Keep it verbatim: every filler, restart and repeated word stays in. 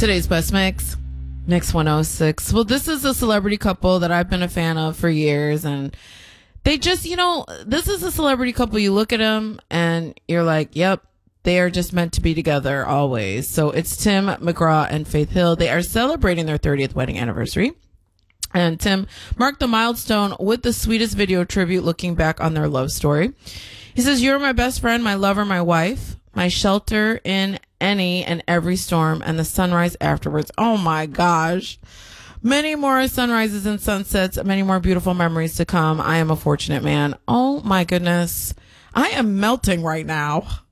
Today's best mix, Mix one oh six. Well, this is a celebrity couple that I've been a fan of for years, and they just, you know, this is a celebrity couple. You look at them and you're like, yep, they are just meant to be together always. So it's Tim McGraw and Faith Hill. They are celebrating their thirtieth wedding anniversary. And Tim marked the milestone with the sweetest video tribute looking back on their love story. He says, "You're my best friend, my lover, my wife, my shelter in any and every storm, and the sunrise afterwards." Oh my gosh. Many more sunrises and sunsets, many more beautiful memories to come. I am a fortunate man. Oh my goodness. I am melting right now.